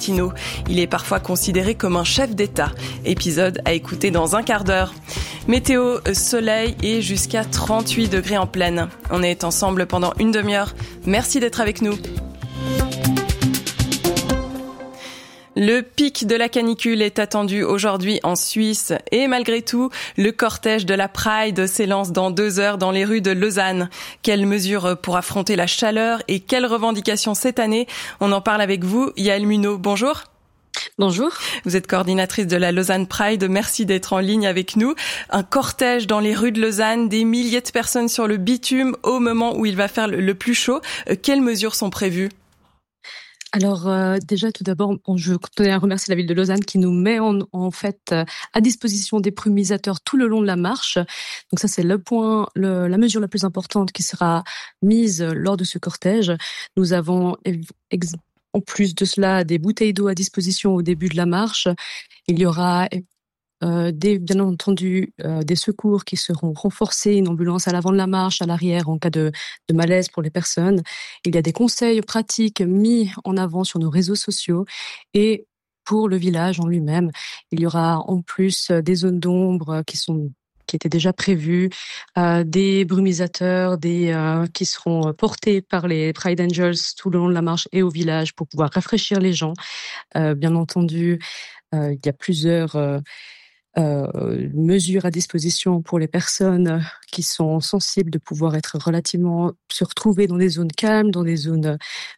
Martineau. Il est parfois considéré comme un chef d'État. Épisode à écouter dans un quart d'heure. Météo, soleil et jusqu'à 38 degrés en pleine. On est ensemble pendant une demi-heure. Merci d'être avec nous. Le pic de la canicule est attendu aujourd'hui en Suisse et malgré tout, le cortège de la Pride s'élance dans 2 heures dans les rues de Lausanne. Quelles mesures pour affronter la chaleur et quelles revendications cette année? On en parle avec vous, Yaël Munot. Bonjour. Bonjour. Vous êtes coordinatrice de la Lausanne Pride. Merci d'être en ligne avec nous. Un cortège dans les rues de Lausanne, des milliers de personnes sur le bitume au moment où il va faire le plus chaud. Quelles mesures sont prévues? Alors déjà tout d'abord, je tenais à remercier la ville de Lausanne qui nous met en fait à disposition des brumisateurs tout le long de la marche. Donc ça c'est la mesure la plus importante qui sera mise lors de ce cortège. Nous avons en plus de cela des bouteilles d'eau à disposition au début de la marche. Il y aura bien entendu des secours qui seront renforcés, une ambulance à l'avant de la marche, à l'arrière en cas de malaise pour les personnes. Il y a des conseils pratiques mis en avant sur nos réseaux sociaux et pour le village en lui-même, il y aura en plus des zones d'ombre qui étaient déjà prévues, des brumisateurs, qui seront portés par les Pride Angels tout le long de la marche et au village pour pouvoir rafraîchir les gens. Bien entendu, il y a plusieurs mesures à disposition pour les personnes qui sont sensibles de pouvoir se retrouver dans des zones calmes, dans des zones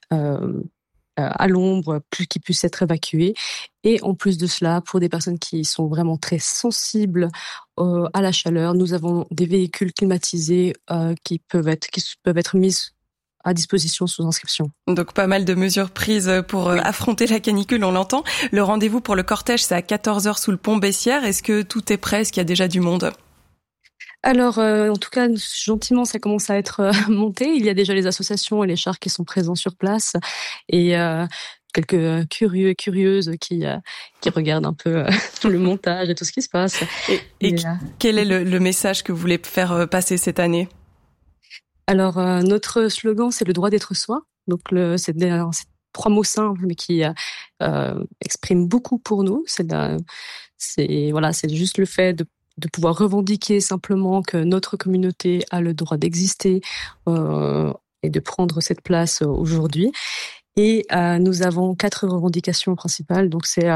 à l'ombre, qui puissent être évacuées. Et en plus de cela, pour des personnes qui sont vraiment très sensibles à la chaleur, nous avons des véhicules climatisés qui peuvent être mis à disposition sous inscription. Donc pas mal de mesures prises pour affronter la canicule, on l'entend. Le rendez-vous pour le cortège, c'est à 14h sous le pont Bessières. Est-ce que tout est prêt? Est-ce qu'il y a déjà du monde? Alors, en tout cas, gentiment, ça commence à être monté. Il y a déjà les associations et les chars qui sont présents sur place et quelques curieux et curieuses qui regardent un peu tout le montage et tout ce qui se passe. Et quel est le message que vous voulez faire passer cette année? Alors, notre slogan, c'est le droit d'être soi. Donc, c'est 3 mots simples, mais qui expriment beaucoup pour nous. C'est juste le fait de pouvoir revendiquer simplement que notre communauté a le droit d'exister et de prendre cette place aujourd'hui. Et nous avons 4 revendications principales. Donc, c'est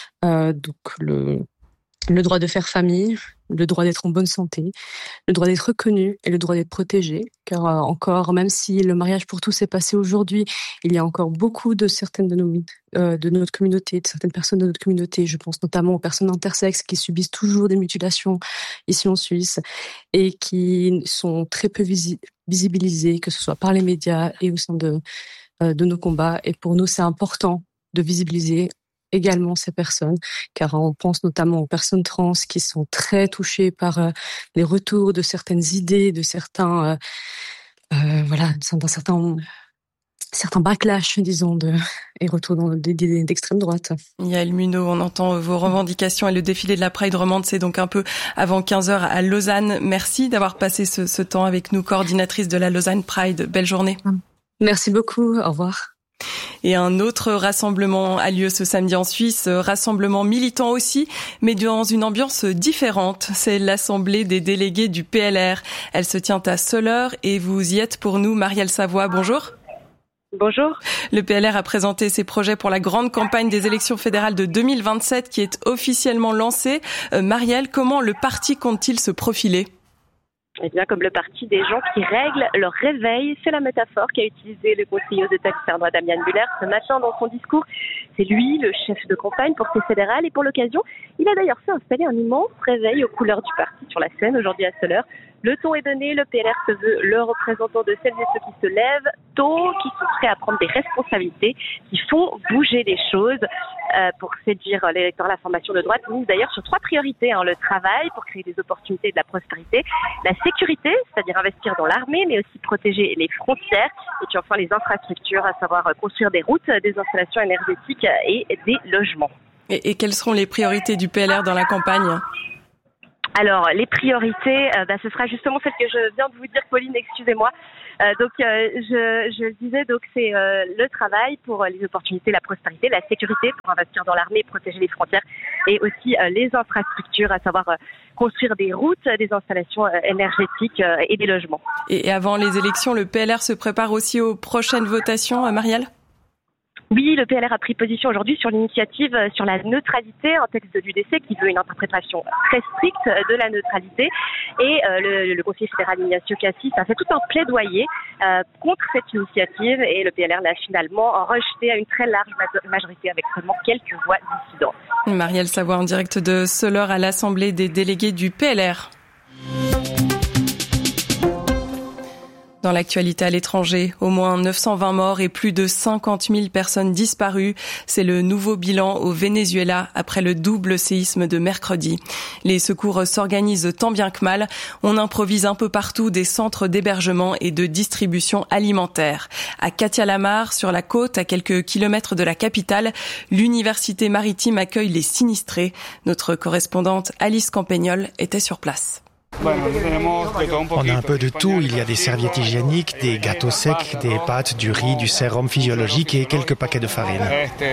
le droit de faire famille, le droit d'être en bonne santé, le droit d'être reconnu et le droit d'être protégé. Car encore, même si le mariage pour tous est passé aujourd'hui, il y a encore beaucoup de certaines de notre communauté, de certaines personnes de notre communauté, je pense notamment aux personnes intersexes qui subissent toujours des mutilations ici en Suisse et qui sont très peu visibilisées, que ce soit par les médias et au sein de nos combats. Et pour nous, c'est important de visibiliser également ces personnes, car on pense notamment aux personnes trans qui sont très touchées par les retours de certaines idées, de certains backlash, disons, et retours d'idées d'extrême droite. Yaël Munot, on entend vos revendications et le défilé de la Pride romande, c'est donc un peu avant 15h à Lausanne. Merci d'avoir passé ce temps avec nous, coordinatrice de la Lausanne Pride. Belle journée. Merci beaucoup, au revoir. Et un autre rassemblement a lieu ce samedi en Suisse, rassemblement militant aussi, mais dans une ambiance différente. C'est l'Assemblée des délégués du PLR. Elle se tient à Soleure et vous y êtes pour nous, Marielle Savoie. Bonjour. Bonjour. Le PLR a présenté ses projets pour la grande campagne des élections fédérales de 2027 qui est officiellement lancée. Marielle, comment le parti compte-t-il se profiler ? Eh bien, comme le parti des gens qui règlent leur réveil, c'est la métaphore qu'a utilisée le conseiller aux États externes Damian Buller ce matin dans son discours. C'est lui, le chef de campagne pour ces fédérales, et pour l'occasion, il a d'ailleurs fait installer un immense réveil aux couleurs du parti sur la scène aujourd'hui à Soleure. Le ton est donné, le PLR se veut le représentant de celles et ceux qui se lèvent tôt, qui sont prêts à prendre des responsabilités, qui font bouger les choses pour séduire l'électorat. La formation de droite mise d'ailleurs sur 3 priorités, le travail pour créer des opportunités et de la prospérité, la sécurité, c'est-à-dire investir dans l'armée, mais aussi protéger les frontières, et puis enfin les infrastructures, à savoir construire des routes, des installations énergétiques et des logements. Et quelles seront les priorités du PLR dans la campagne ? Alors, les priorités, ce sera justement celle que je viens de vous dire, Pauline, excusez-moi. Je disais, c'est le travail pour les opportunités, la prospérité, la sécurité pour investir dans l'armée, protéger les frontières et aussi les infrastructures, à savoir construire des routes, des installations énergétiques et des logements. Et avant les élections, le PLR se prépare aussi aux prochaines votations, Marielle ? Oui, le PLR a pris position aujourd'hui sur l'initiative sur la neutralité, un texte de l'UDC qui veut une interprétation très stricte de la neutralité. Et le conseiller fédéral Ignacio Cassis a fait tout un plaidoyer contre cette initiative et le PLR l'a finalement rejeté à une très large majorité avec seulement quelques voix dissidentes. Marielle Savoie en direct de Soleure à l'Assemblée des délégués du PLR. Dans l'actualité à l'étranger, au moins 920 morts et plus de 50 000 personnes disparues. C'est le nouveau bilan au Venezuela après le double séisme de mercredi. Les secours s'organisent tant bien que mal. On improvise un peu partout des centres d'hébergement et de distribution alimentaire. À Catia-la-Mar, sur la côte, à quelques kilomètres de la capitale, l'université maritime accueille les sinistrés. Notre correspondante Alice Campagnol était sur place. On a un peu de tout. Il y a des serviettes hygiéniques, des gâteaux secs, des pâtes, du riz, du sérum physiologique et quelques paquets de farine.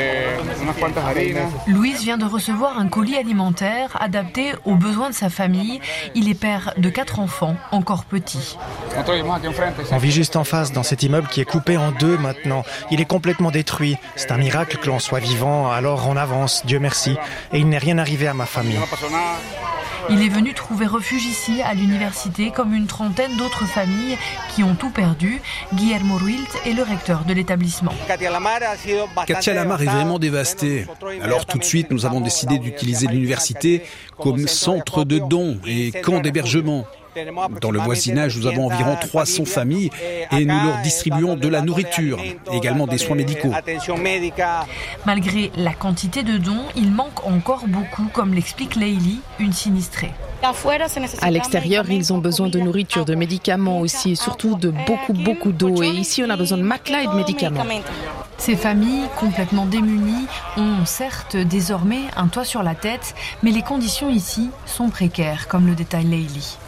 Louise vient de recevoir un colis alimentaire adapté aux besoins de sa famille. Il est père de 4 enfants, encore petits. On vit juste en face dans cet immeuble qui est coupé en 2 maintenant. Il est complètement détruit. C'est un miracle que l'on soit vivant, alors on avance, Dieu merci. Et il n'est rien arrivé à ma famille. Il est venu trouver refuge ici, à l'université, comme une trentaine d'autres familles qui ont tout perdu. Guillermo Ruilt est le recteur de l'établissement. Catia-la-Mar est vraiment dévastée. Alors tout de suite, nous avons décidé d'utiliser l'université comme centre de dons et camp d'hébergement. Dans le voisinage, nous avons environ 300 familles et nous leur distribuons de la nourriture, également des soins médicaux. Malgré la quantité de dons, il manque encore beaucoup, comme l'explique Leili, une sinistrée. À l'extérieur, ils ont besoin de nourriture, de médicaments aussi, et surtout de beaucoup d'eau. Et ici, on a besoin de matelas et de médicaments. Ces familles, complètement démunies, ont certes désormais un toit sur la tête, mais les conditions ici sont précaires, comme le détaille Leili.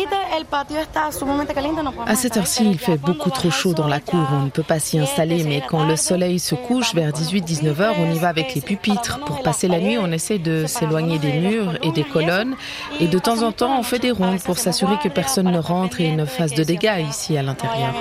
À cette heure-ci, il fait beaucoup trop chaud dans la cour. On ne peut pas s'y installer, mais quand le soleil se couche vers 18-19 heures, on y va avec les pupitres. Pour passer la nuit, on essaie de s'éloigner des murs et des colonnes. Et de temps en temps, on fait des rondes pour s'assurer que personne ne rentre et ne fasse de dégâts ici à l'intérieur.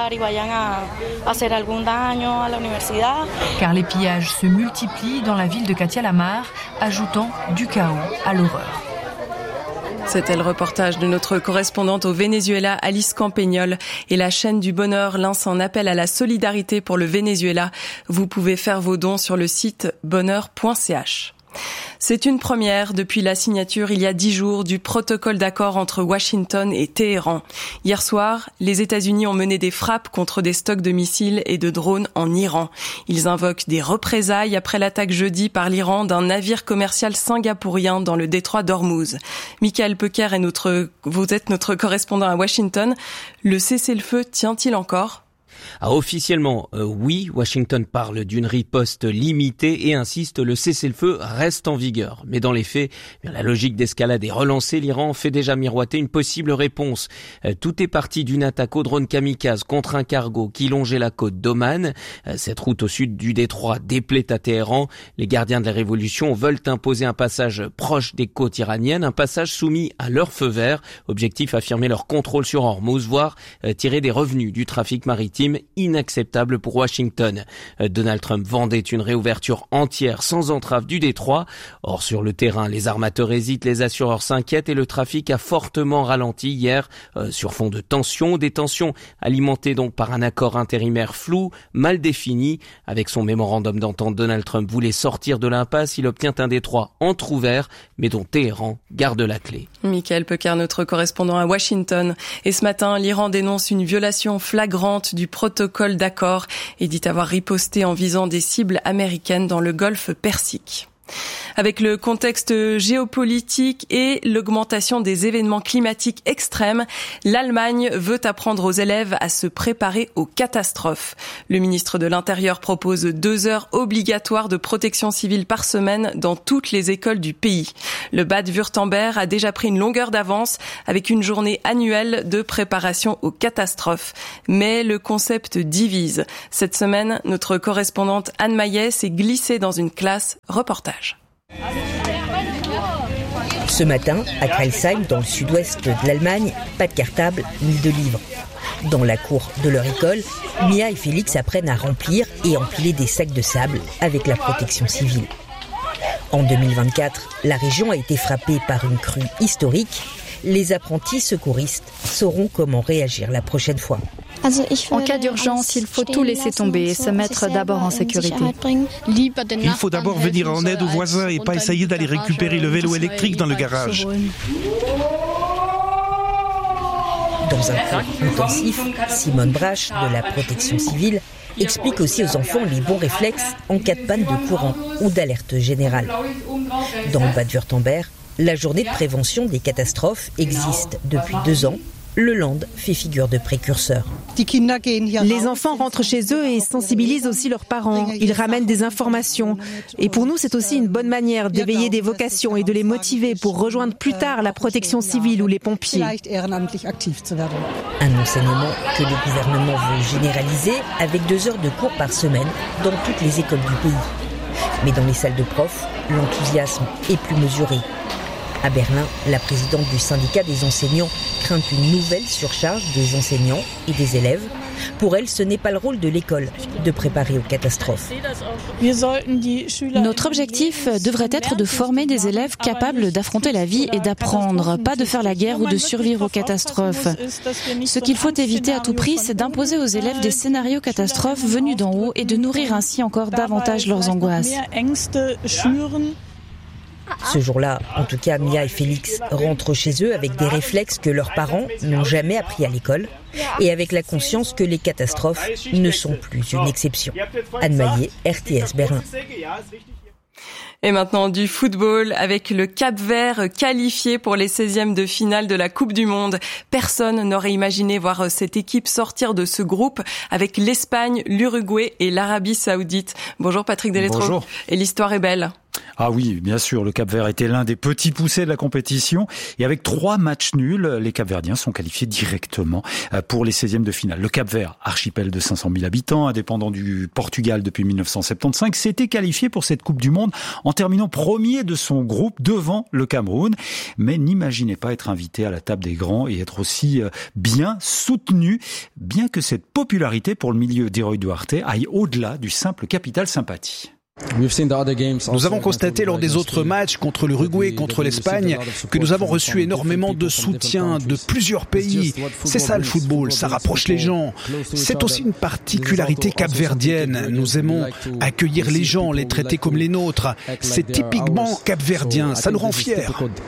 Car les pillages se multiplient dans la ville de Catia-la-Mar, ajoutant du chaos à l'horreur. C'était le reportage de notre correspondante au Venezuela, Alice Campagnol. Et la chaîne du bonheur lance un appel à la solidarité pour le Venezuela. Vous pouvez faire vos dons sur le site bonheur.ch. C'est une première depuis la signature il y a 10 jours du protocole d'accord entre Washington et Téhéran. Hier soir, les États-Unis ont mené des frappes contre des stocks de missiles et de drones en Iran. Ils invoquent des représailles après l'attaque jeudi par l'Iran d'un navire commercial singapourien dans le détroit d'Ormuz. Michael Pecker vous êtes notre correspondant à Washington. Le cessez-le-feu tient-il encore ? Officiellement, oui, Washington parle d'une riposte limitée et insiste, le cessez-le-feu reste en vigueur. Mais dans les faits, la logique d'escalade est relancée. L'Iran fait déjà miroiter une possible réponse. Tout est parti d'une attaque au drone kamikaze contre un cargo qui longeait la côte d'Oman. Cette route au sud du détroit déplaît à Téhéran. Les gardiens de la révolution veulent imposer un passage proche des côtes iraniennes, un passage soumis à leur feu vert. Objectif, affirmer leur contrôle sur Ormuz, voire tirer des revenus du trafic maritime, inacceptable pour Washington. Donald Trump vendait une réouverture entière sans entrave du détroit. Or, sur le terrain, les armateurs hésitent, les assureurs s'inquiètent et le trafic a fortement ralenti hier sur fond de tensions. Des tensions alimentées donc par un accord intérimaire flou, mal défini. Avec son mémorandum d'entente, Donald Trump voulait sortir de l'impasse. Il obtient un détroit entrouvert, mais dont Téhéran garde la clé. Michael Pecker, notre correspondant à Washington. Et ce matin, l'Iran dénonce une violation flagrante du protocole d'accord et dit avoir riposté en visant des cibles américaines dans le golfe Persique. Avec le contexte géopolitique et l'augmentation des événements climatiques extrêmes, l'Allemagne veut apprendre aux élèves à se préparer aux catastrophes. Le ministre de l'Intérieur propose 2 heures obligatoires de protection civile par semaine dans toutes les écoles du pays. Le Bade-Wurtemberg a déjà pris une longueur d'avance avec une journée annuelle de préparation aux catastrophes. Mais le concept divise. Cette semaine, notre correspondante Anne Maillet s'est glissée dans une classe. Reportage. Ce matin, à Crailsheim, dans le sud-ouest de l'Allemagne, pas de cartable ni de livres. Dans la cour de leur école, Mia et Félix apprennent à remplir et empiler des sacs de sable avec la protection civile. En 2024, la région a été frappée par une crue historique. Les apprentis secouristes sauront comment réagir la prochaine fois. En cas d'urgence, il faut tout laisser tomber et se mettre d'abord en sécurité. Il faut d'abord venir en aide aux voisins et pas essayer d'aller récupérer le vélo électrique dans le garage. Dans un cours intensif, Simone Brach, de la protection civile, explique aussi aux enfants les bons réflexes en cas de panne de courant ou d'alerte générale. Dans le Bade-Wurtemberg, la journée de prévention des catastrophes existe depuis 2 ans. Le Land fait figure de précurseur. Les enfants rentrent chez eux et sensibilisent aussi leurs parents. Ils ramènent des informations. Et pour nous, c'est aussi une bonne manière d'éveiller des vocations et de les motiver pour rejoindre plus tard la protection civile ou les pompiers. Un enseignement que le gouvernement veut généraliser avec 2 heures de cours par semaine dans toutes les écoles du pays. Mais dans les salles de profs, l'enthousiasme est plus mesuré. À Berlin, la présidente du syndicat des enseignants craint une nouvelle surcharge des enseignants et des élèves. Pour elle, ce n'est pas le rôle de l'école de préparer aux catastrophes. Notre objectif devrait être de former des élèves capables d'affronter la vie et d'apprendre, pas de faire la guerre ou de survivre aux catastrophes. Ce qu'il faut éviter à tout prix, c'est d'imposer aux élèves des scénarios catastrophes venus d'en haut et de nourrir ainsi encore davantage leurs angoisses. Ce jour-là, en tout cas, Mia et Félix rentrent chez eux avec des réflexes que leurs parents n'ont jamais appris à l'école et avec la conscience que les catastrophes ne sont plus une exception. Anne Maillet, RTS Berlin. Et maintenant du football avec le Cap-Vert qualifié pour les 16e de finale de la Coupe du Monde. Personne n'aurait imaginé voir cette équipe sortir de ce groupe avec l'Espagne, l'Uruguay et l'Arabie Saoudite. Bonjour Patrick Deletreau. Bonjour. Et l'histoire est belle. Ah oui, bien sûr, le Cap-Vert était l'un des petits poussés de la compétition et avec 3 matchs nuls, les Cap-Verdiens sont qualifiés directement pour les 16e de finale. Le Cap-Vert, archipel de 500 000 habitants, indépendant du Portugal depuis 1975, s'était qualifié pour cette Coupe du Monde en terminant premier de son groupe devant le Cameroun. Mais n'imaginez pas être invité à la table des grands et être aussi bien soutenu, bien que cette popularité pour le milieu d'Héroï Duarte aille au-delà du simple capital sympathie. Nous avons constaté lors des autres matchs contre l'Uruguay et contre l'Espagne que nous avons reçu énormément de soutien de plusieurs pays. C'est ça le football, ça rapproche les gens. C'est aussi une particularité capverdienne. Nous aimons accueillir les gens, les traiter comme les nôtres. C'est typiquement capverdien, ça nous rend fiers.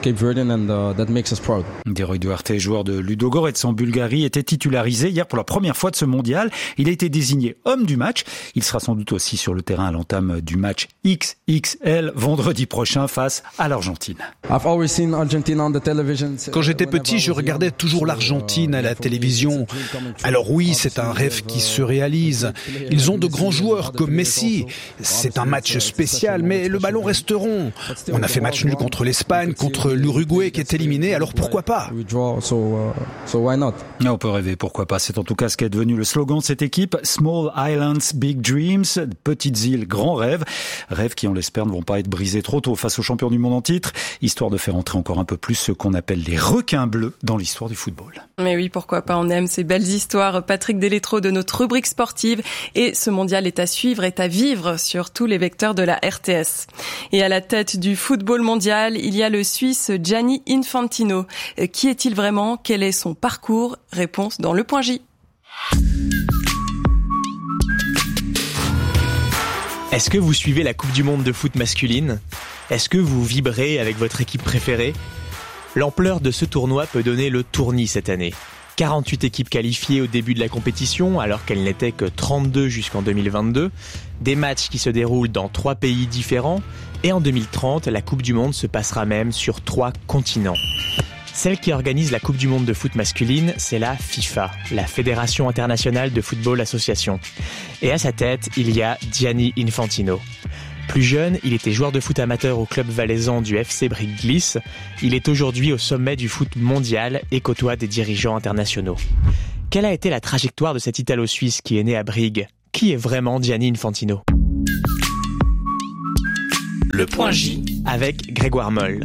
Héroï Duarte, joueur de Ludogorets en Bulgarie, était titularisé hier pour la première fois de ce mondial. Il a été désigné homme du match. Il sera sans doute aussi sur le terrain à l'entame du match XXL vendredi prochain face à l'Argentine. Quand j'étais petit, je regardais toujours l'Argentine à la télévision. Alors oui, c'est un rêve qui se réalise. Ils ont de grands joueurs comme Messi. C'est un match spécial, mais le ballon reste rond. On a fait match nul contre l'Espagne, contre l'Uruguay qui est éliminé, alors pourquoi pas? On peut rêver, pourquoi pas. C'est en tout cas ce qu'est devenu le slogan de cette équipe. Small Islands, Big Dreams. Petites îles, grands rêves. Rêves qui, on l'espère, ne vont pas être brisés trop tôt face aux champions du monde en titre, histoire de faire entrer encore un peu plus ce qu'on appelle les requins bleus dans l'histoire du football. Mais oui, pourquoi pas, on aime ces belles histoires. Patrick Deletreau de notre rubrique sportive. Et ce mondial est à suivre, est à vivre sur tous les vecteurs de la RTS. Et à la tête du football mondial, il y a le Suisse Gianni Infantino. Qui est-il vraiment? Quel est son parcours? Réponse dans le point J. Est-ce que vous suivez la Coupe du Monde de foot masculine? Est-ce que vous vibrez avec votre équipe préférée? L'ampleur de ce tournoi peut donner le tournis cette année. 48 équipes qualifiées au début de la compétition, alors qu'elles n'étaient que 32 jusqu'en 2022. Des matchs qui se déroulent dans 3 pays différents. Et en 2030, la Coupe du Monde se passera même sur 3 continents. Celle qui organise la Coupe du Monde de foot masculine, c'est la FIFA, la Fédération internationale de football association. Et à sa tête, il y a Gianni Infantino. Plus jeune, il était joueur de foot amateur au club valaisan du FC Brigue-Glisse. Il est aujourd'hui au sommet du foot mondial et côtoie des dirigeants internationaux. Quelle a été la trajectoire de cet Italo-Suisse qui est né à Brigue ? Qui est vraiment Gianni Infantino ? Le point J avec Grégoire Moll.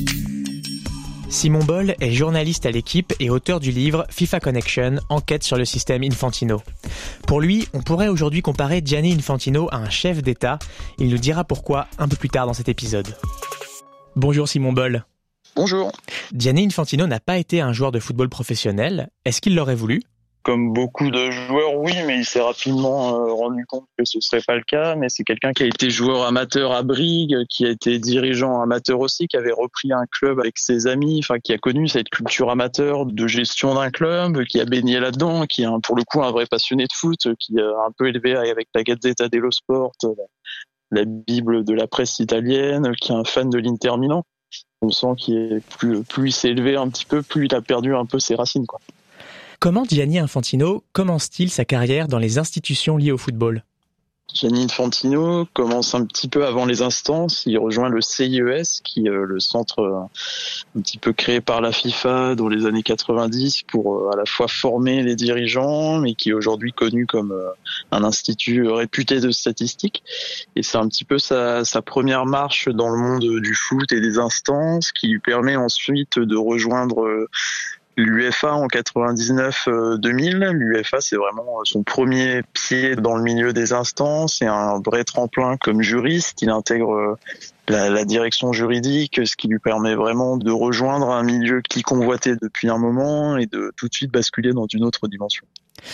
Simon Boll est journaliste à l'équipe et auteur du livre FIFA Connection, enquête sur le système Infantino. Pour lui, on pourrait aujourd'hui comparer Gianni Infantino à un chef d'État. Il nous dira pourquoi un peu plus tard dans cet épisode. Bonjour Simon Boll. Bonjour. Gianni Infantino n'a pas été un joueur de football professionnel. Est-ce qu'il l'aurait voulu ? Comme beaucoup de joueurs, oui, mais il s'est rapidement rendu compte que ce serait pas le cas. Mais c'est quelqu'un qui a été joueur amateur à Brigue, qui a été dirigeant amateur aussi, qui avait repris un club avec ses amis, enfin qui a connu cette culture amateur de gestion d'un club, qui a baigné là-dedans, qui est pour le coup un vrai passionné de foot, qui a un peu élevé avec la Gazzetta dello Sport, la Bible de la presse italienne, qui est un fan de l'Inter Milan. On sent qu'il est plus il s'est élevé un petit peu, plus il a perdu un peu ses racines, quoi. Comment Gianni Infantino commence-t-il sa carrière dans les institutions liées au football ? Gianni Infantino commence un petit peu avant les instances. Il rejoint le CIES, qui est le centre un petit peu créé par la FIFA dans les années 90 pour à la fois former les dirigeants, mais qui est aujourd'hui connu comme un institut réputé de statistiques. Et c'est un petit peu sa première marche dans le monde du foot et des instances, qui lui permet ensuite de rejoindre l'UEFA en 99-2000. L'UEFA, c'est vraiment son premier pied dans le milieu des instances et un vrai tremplin comme juriste. Il intègre la direction juridique, ce qui lui permet vraiment de rejoindre un milieu qu'il convoitait depuis un moment et de tout de suite basculer dans une autre dimension.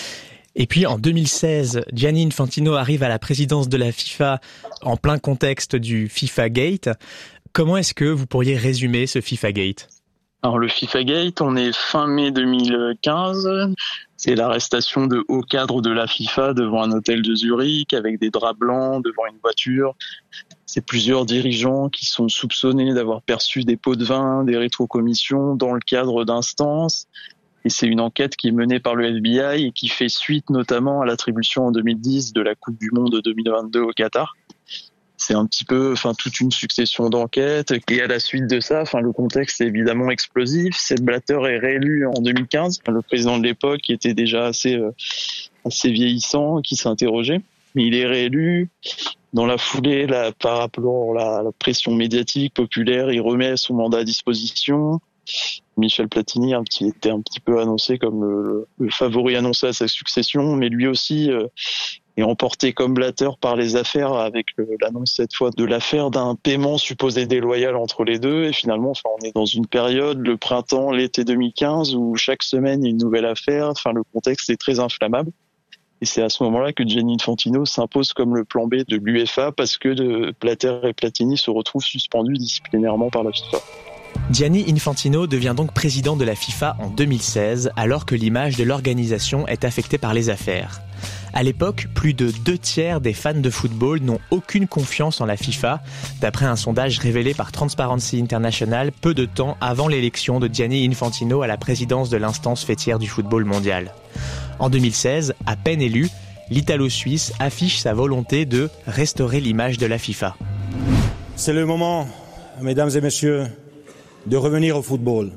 Et puis en 2016, Gianni Infantino arrive à la présidence de la FIFA en plein contexte du FIFA Gate. Comment est-ce que vous pourriez résumer ce FIFA Gate ? Alors le FIFA Gate, on est fin mai 2015. C'est l'arrestation de hauts cadres de la FIFA devant un hôtel de Zurich avec des draps blancs devant une voiture. C'est plusieurs dirigeants qui sont soupçonnés d'avoir perçu des pots de vin, des rétrocommissions dans le cadre d'instances. Et c'est une enquête qui est menée par le FBI et qui fait suite notamment à l'attribution en 2010 de la Coupe du Monde 2022 au Qatar. C'est un petit peu, toute une succession d'enquêtes. Et à la suite de ça, le contexte est évidemment explosif. Sepp Blatter est réélu en 2015. Le président de l'époque, qui était déjà assez vieillissant, qui s'interrogeait. Mais il est réélu. Dans la foulée, par rapport à la pression médiatique populaire, il remet son mandat à disposition. Michel Platini était un petit peu annoncé comme le favori annoncé à sa succession, mais lui aussi est emporté comme Blatter par les affaires avec l'annonce cette fois de l'affaire d'un paiement supposé déloyal entre les deux. Et finalement, on est dans une période, le printemps, l'été 2015, où chaque semaine il y a une nouvelle affaire. Le contexte est très inflammable. Et c'est à ce moment-là que Gianni Infantino s'impose comme le plan B de l'UEFA parce que Blatter et Platini se retrouvent suspendus disciplinairement par la FIFA. Gianni Infantino devient donc président de la FIFA en 2016, alors que l'image de l'organisation est affectée par les affaires. À l'époque, plus de 2/3 des fans de football n'ont aucune confiance en la FIFA, d'après un sondage révélé par Transparency International peu de temps avant l'élection de Gianni Infantino à la présidence de l'instance fêtière du football mondial. En 2016, à peine élu, l'Italo-Suisse affiche sa volonté de restaurer l'image de la FIFA. C'est le moment, mesdames et messieurs, de revenir au football.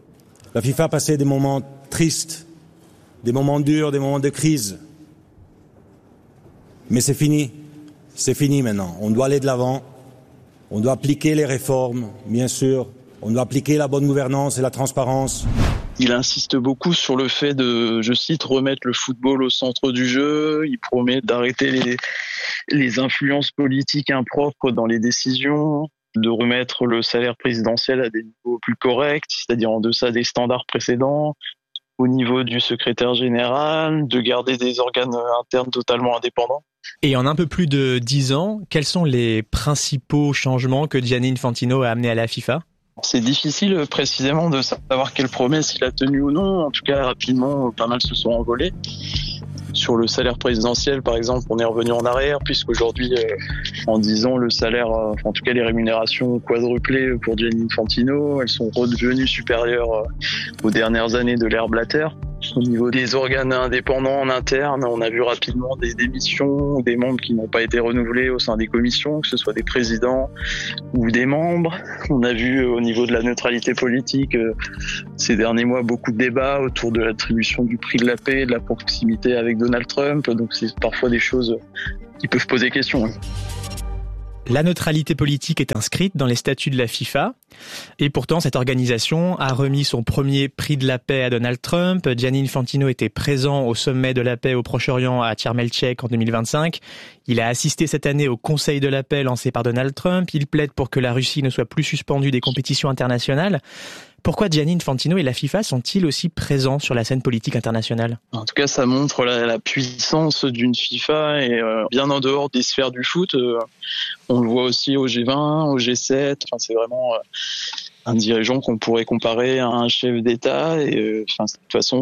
La FIFA a passé des moments tristes, des moments durs, des moments de crise. Mais c'est fini maintenant. On doit aller de l'avant, on doit appliquer les réformes, bien sûr, on doit appliquer la bonne gouvernance et la transparence. Il insiste beaucoup sur le fait de, je cite, remettre le football au centre du jeu. Il promet d'arrêter les influences politiques impropres dans les décisions, de remettre le salaire présidentiel à des niveaux plus corrects, c'est-à-dire en deçà des standards précédents, au niveau du secrétaire général, de garder des organes internes totalement indépendants. Et en un peu plus de 10 ans, quels sont les principaux changements que Gianni Infantino a amenés à la FIFA ? C'est difficile précisément de savoir quelle promesse il a tenue ou non. En tout cas, rapidement, pas mal se sont envolés. Sur le salaire présidentiel, par exemple, on est revenu en arrière, puisqu'aujourd'hui, en 10 ans, le salaire, en tout cas les rémunérations ont quadruplé pour Gianni Infantino. Elles sont redevenues supérieures aux dernières années de l'ère Blatter. Au niveau des organes indépendants en interne, on a vu rapidement des démissions, des membres qui n'ont pas été renouvelés au sein des commissions, que ce soit des présidents ou des membres. On a vu au niveau de la neutralité politique, ces derniers mois, beaucoup de débats autour de l'attribution du prix de la paix, de la proximité avec Donald Trump. Donc c'est parfois des choses qui peuvent poser question. La neutralité politique est inscrite dans les statuts de la FIFA et pourtant cette organisation a remis son premier prix de la paix à Donald Trump. Gianni Infantino était présent au sommet de la paix au Proche-Orient à Sharm el-Sheikh en 2025. Il a assisté cette année au Conseil de la paix lancé par Donald Trump. Il plaide pour que la Russie ne soit plus suspendue des compétitions internationales. Pourquoi Gianni Infantino et la FIFA sont-ils aussi présents sur la scène politique internationale ? En tout cas, ça montre la puissance d'une FIFA et bien en dehors des sphères du foot. On le voit aussi au G20, au G7. Enfin, c'est vraiment un dirigeant qu'on pourrait comparer à un chef d'État. Et de toute façon,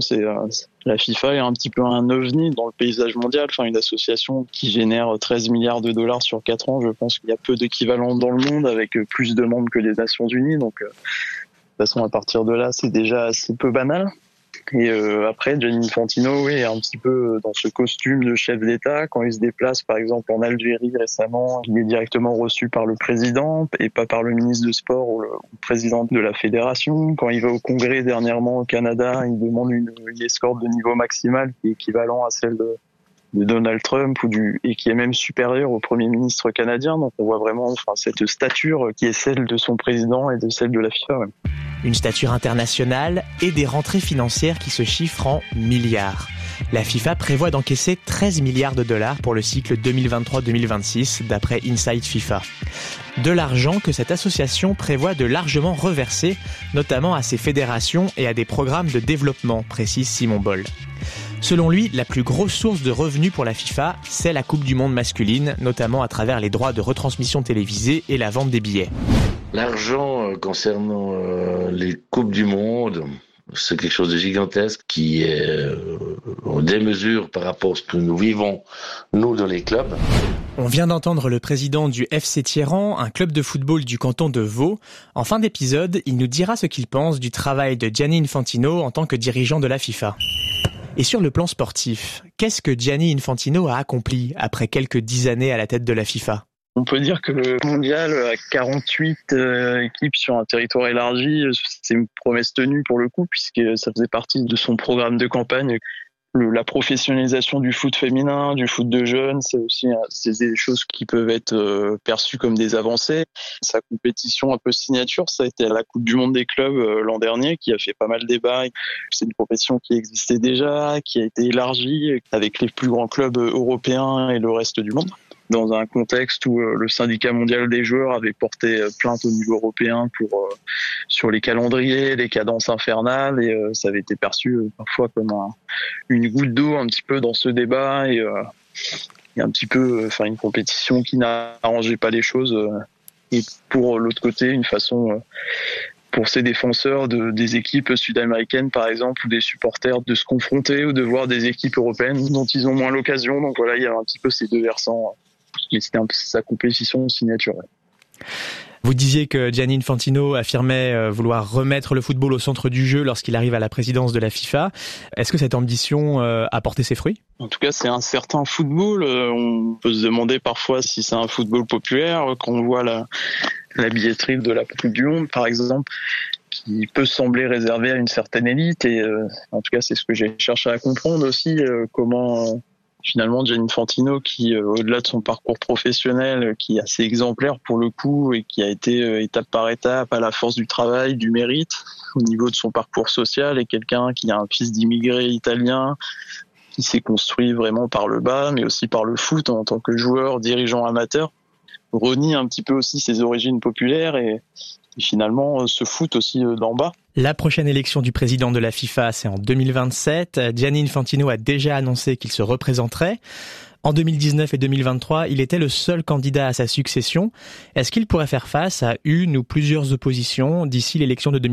la FIFA est un petit peu un ovni dans le paysage mondial. Enfin, une association qui génère 13 milliards de dollars sur 4 ans. Je pense qu'il y a peu d'équivalents dans le monde avec plus de membres que les Nations Unies. Donc, de toute façon, à partir de là, c'est déjà assez peu banal. Et après, Gianni Infantino, oui, est un petit peu dans ce costume de chef d'État. Quand il se déplace, par exemple, en Algérie récemment, il est directement reçu par le président et pas par le ministre de Sport ou le président de la fédération. Quand il va au Congrès dernièrement au Canada, il demande une escorte de niveau maximal qui est équivalent à celle de Donald Trump et qui est même supérieur au Premier ministre canadien. Donc on voit vraiment cette stature qui est celle de son président et de celle de la FIFA. Ouais. Une stature internationale et des rentrées financières qui se chiffrent en milliards. La FIFA prévoit d'encaisser 13 milliards de dollars pour le cycle 2023-2026 d'après Inside FIFA. De l'argent que cette association prévoit de largement reverser, notamment à ses fédérations et à des programmes de développement, précise Simon Boll. Selon lui, la plus grosse source de revenus pour la FIFA, c'est la Coupe du Monde masculine, notamment à travers les droits de retransmission télévisée et la vente des billets. L'argent concernant les Coupes du Monde, c'est quelque chose de gigantesque qui est en démesure par rapport à ce que nous vivons, nous, dans les clubs. On vient d'entendre le président du FC Thieran, un club de football du canton de Vaud. En fin d'épisode, il nous dira ce qu'il pense du travail de Gianni Infantino en tant que dirigeant de la FIFA. Et sur le plan sportif, qu'est-ce que Gianni Infantino a accompli après quelques 10 années à la tête de la FIFA ? On peut dire que le mondial à 48 équipes sur un territoire élargi, c'est une promesse tenue pour le coup, puisque ça faisait partie de son programme de campagne. La professionnalisation du foot féminin, du foot de jeunes, c'est des choses qui peuvent être perçues comme des avancées. Sa compétition un peu signature, ça a été la Coupe du Monde des clubs l'an dernier, qui a fait pas mal débat. C'est une compétition qui existait déjà, qui a été élargie avec les plus grands clubs européens et le reste du monde, dans un contexte où le syndicat mondial des joueurs avait porté plainte au niveau européen sur les calendriers, les cadences infernales, et ça avait été perçu parfois comme une goutte d'eau un petit peu dans ce débat, et un petit peu une compétition qui n'arrangeait pas les choses, et pour l'autre côté une façon pour ces défenseurs des équipes sud-américaines par exemple, ou des supporters, de se confronter ou de voir des équipes européennes dont ils ont moins l'occasion. Donc voilà, il y a un petit peu ces deux versants. Mais c'était un peu sa compétition signature. Vous disiez que Gianni Infantino affirmait vouloir remettre le football au centre du jeu lorsqu'il arrive à la présidence de la FIFA. Est-ce que cette ambition a porté ses fruits ? En tout cas, c'est un certain football. On peut se demander parfois si c'est un football populaire. Quand on voit la billetterie de la Coupe du Monde, par exemple, qui peut sembler réservée à une certaine élite. Et en tout cas, c'est ce que j'ai cherché à comprendre aussi, comment... Finalement, Gianni Infantino, qui, au-delà de son parcours professionnel, qui est assez exemplaire pour le coup et qui a été étape par étape à la force du travail, du mérite, au niveau de son parcours social, est quelqu'un qui a un fils d'immigré italien, qui s'est construit vraiment par le bas, mais aussi par le foot en tant que joueur, dirigeant amateur, renie un petit peu aussi ses origines populaires et finalement se foot aussi d'en bas. La prochaine élection du président de la FIFA, c'est en 2027. Gianni Infantino a déjà annoncé qu'il se représenterait. En 2019 et 2023, il était le seul candidat à sa succession. Est-ce qu'il pourrait faire face à une ou plusieurs oppositions d'ici l'élection de 2027 ?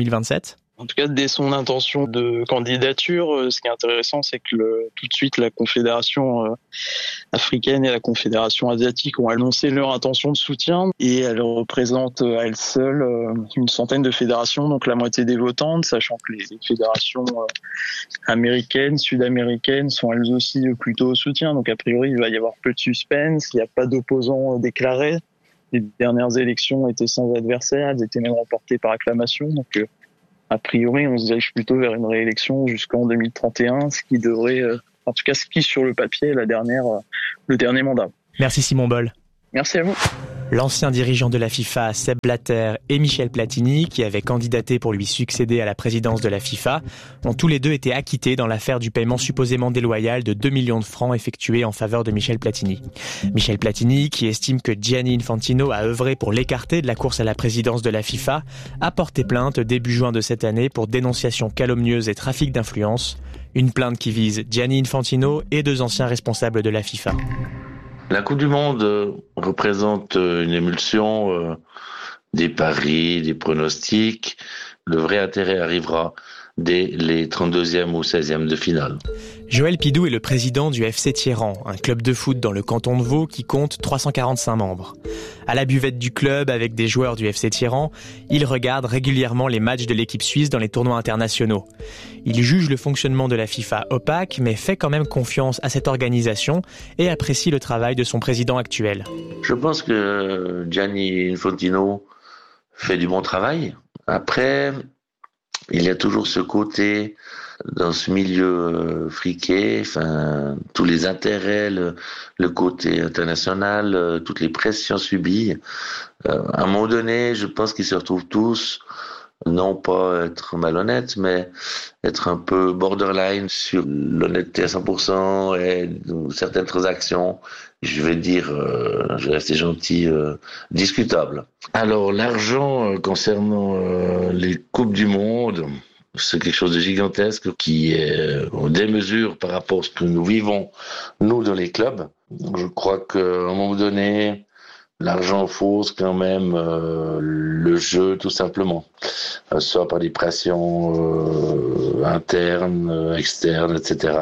En tout cas, dès son intention de candidature, ce qui est intéressant, c'est que tout de suite, la Confédération africaine et la Confédération asiatique ont annoncé leur intention de soutien et elles représentent à elles seules une centaine de fédérations, donc la moitié des votantes, sachant que les fédérations américaines, sud-américaines sont elles aussi plutôt au soutien. Donc a priori, il va y avoir peu de suspense, il n'y a pas d'opposants déclarés. Les dernières élections étaient sans adversaire, elles étaient même remportées par acclamation, donc a priori, on se dirige plutôt vers une réélection jusqu'en 2031, ce qui devrait, en tout cas, ce qui sur le papier est le dernier mandat. Merci Simon Boll. Merci à vous. L'ancien dirigeant de la FIFA, Sepp Blatter, et Michel Platini, qui avaient candidaté pour lui succéder à la présidence de la FIFA, ont tous les deux été acquittés dans l'affaire du paiement supposément déloyal de 2 millions de francs effectué en faveur de Michel Platini. Michel Platini, qui estime que Gianni Infantino a œuvré pour l'écarter de la course à la présidence de la FIFA, a porté plainte début juin de cette année pour dénonciation calomnieuse et trafic d'influence. Une plainte qui vise Gianni Infantino et 2 anciens responsables de la FIFA. La Coupe du Monde représente une émulsion des paris, des pronostics. Le vrai intérêt arrivera dès les 32e ou 16e de finale. Joël Pidou est le président du FC Thieran, un club de foot dans le canton de Vaud qui compte 345 membres. À la buvette du club avec des joueurs du FC Thieran, il regarde régulièrement les matchs de l'équipe suisse dans les tournois internationaux. Il juge le fonctionnement de la FIFA opaque, mais fait quand même confiance à cette organisation et apprécie le travail de son président actuel. Je pense que Gianni Infantino fait du bon travail. Après, il y a toujours ce côté dans ce milieu friqué, tous les intérêts, le côté international, toutes les pressions subies. À un moment donné, je pense qu'ils se retrouvent tous, non pas être malhonnêtes, mais être un peu borderline sur l'honnêteté à 100% et certaines transactions, je vais rester gentil, discutables. Alors, l'argent concernant les Coupes du Monde, c'est quelque chose de gigantesque qui est en démesure par rapport à ce que nous vivons, nous, dans les clubs. Je crois qu'à un moment donné, l'argent fausse quand même le jeu, tout simplement. Soit par des pressions internes, externes, etc.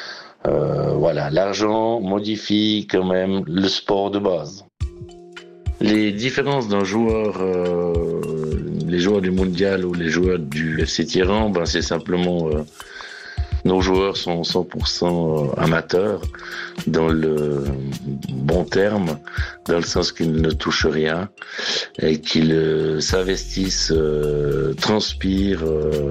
Voilà, l'argent modifie quand même le sport de base. Les différences d'un joueur, les joueurs du mondial ou les joueurs du FC Thieran, c'est simplement nos joueurs sont 100% amateurs dans le bon terme, dans le sens qu'ils ne touchent rien et qu'ils s'investissent, transpirent,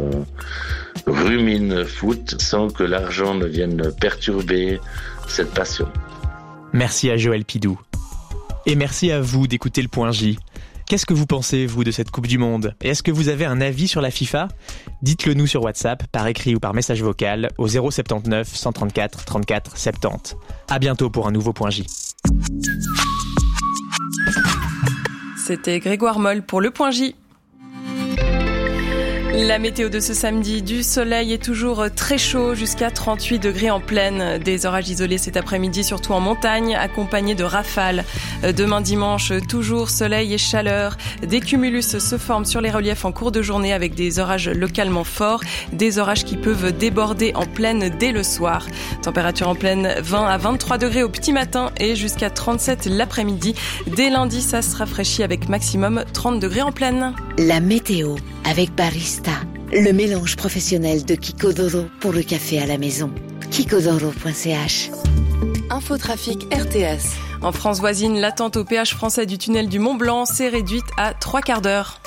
ruminent foot sans que l'argent ne vienne perturber cette passion. Merci à Joël Pidou. Et merci à vous d'écouter le Point J. Qu'est-ce que vous pensez, vous, de cette Coupe du Monde ? Et est-ce que vous avez un avis sur la FIFA ? Dites-le nous sur WhatsApp, par écrit ou par message vocal, au 079 134 34 70. À bientôt pour un nouveau Point J. C'était Grégoire Moll pour le Point J. La météo de ce samedi, du soleil est toujours très chaud, jusqu'à 38 degrés en plaine. Des orages isolés cet après-midi, surtout en montagne, accompagnés de rafales. Demain dimanche, toujours soleil et chaleur. Des cumulus se forment sur les reliefs en cours de journée avec des orages localement forts. Des orages qui peuvent déborder en plaine dès le soir. Température en plaine 20 à 23 degrés au petit matin et jusqu'à 37 l'après-midi. Dès lundi, ça se rafraîchit avec maximum 30 degrés en plaine. La météo avec Barista, le mélange professionnel de Kikodoro pour le café à la maison. Kikodoro.ch. Infotrafic RTS. En France voisine, l'attente au péage français du tunnel du Mont Blanc s'est réduite à 3 quarts d'heure.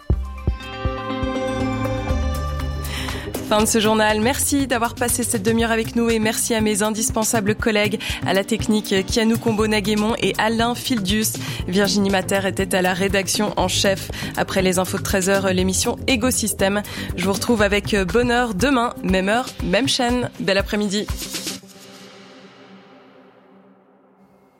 Fin de ce journal. Merci d'avoir passé cette demi-heure avec nous et merci à mes indispensables collègues à la technique, Kianou Combo-Naguémon et Alain Fildius. Virginie Mater était à la rédaction en chef. Après les infos de 13h, l'émission Égosystème. Je vous retrouve avec bonheur demain, même heure, même chaîne. Bel après-midi.